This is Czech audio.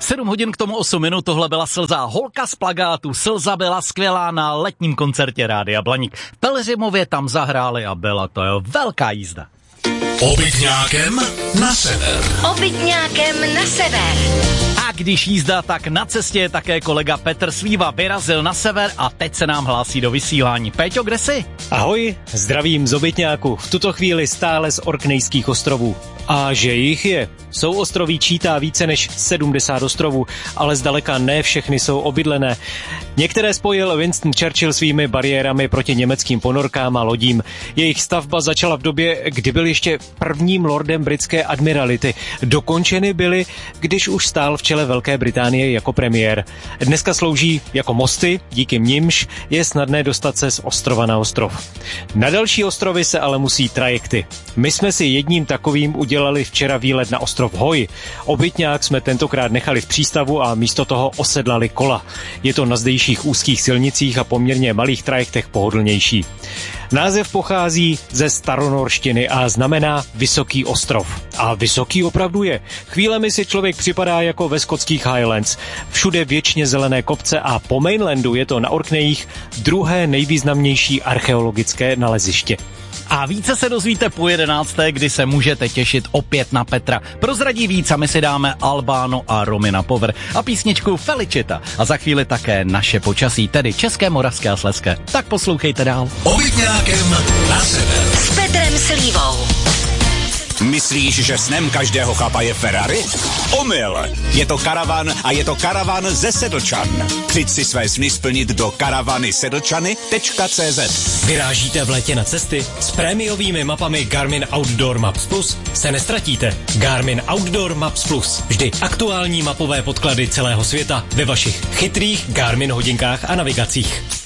7 hodin k tomu 8 minut, tohle byla Slza, holka z plagátu. Slza byla skvělá na letním koncertě Rádia Blaník. V Pelhřimově tam zahráli a byla to velká jízda. Obytňákem na sever. Obytňákem na sever. A když jízda, tak na cestě je také kolega Petr Svíva. Vyrazil na sever a teď se nám hlásí do vysílání. Péťo, kde jsi? Ahoj, zdravím z Obytňáku. V tuto chvíli stále z Orknejských ostrovů. A že jich je. Souostroví čítá více než 70 ostrovů, ale zdaleka ne všechny jsou obydlené. Některé spojil Winston Churchill svými bariérami proti německým ponorkám a lodím. Jejich stavba začala v době, kdy byl ještě prvním lordem britské admirality. Dokončeny byly, když už stál v čele Velké Británie jako premiér. Dneska slouží jako mosty, díky nimž je snadné dostat se z ostrova na ostrov. Na další ostrovy se ale musí trajekty. My jsme si jedním takovým udělali včera výlet na ostrov Hoj. Obytňák jsme tentokrát nechali v přístavu a místo toho osedlali kola. Je to na zdejších úzkých silnicích a poměrně malých trajektech pohodlnější. Název pochází ze staronorštiny a znamená Vysoký ostrov. A vysoký opravdu je. Chvílemi si člověk připadá jako ve skotských Highlands. Všude věčně zelené kopce a po mainlandu je to na Orknejích druhé nejvýznamnější archeologické naleziště. A více se dozvíte po 11., kdy se můžete těšit opět na Petra. Prozradí víc a my si dáme Albáno a Romy na povrch a písničku Felicita. A za chvíli také naše počasí, tedy české, moravské a slezské. Tak poslouchejte dál. Obytňákem na sever. S Petrem Slívou. Myslíš, že snem každého chlapa je Ferrari? Omyl! Je to karavan a je to karavan ze Sedlčan. Přijď si své sny splnit do karavanysedlčany.cz. Vyrážíte v létě na cesty? S prémiovými mapami Garmin Outdoor Maps Plus se nestratíte. Garmin Outdoor Maps Plus. Vždy aktuální mapové podklady celého světa ve vašich chytrých Garmin hodinkách a navigacích.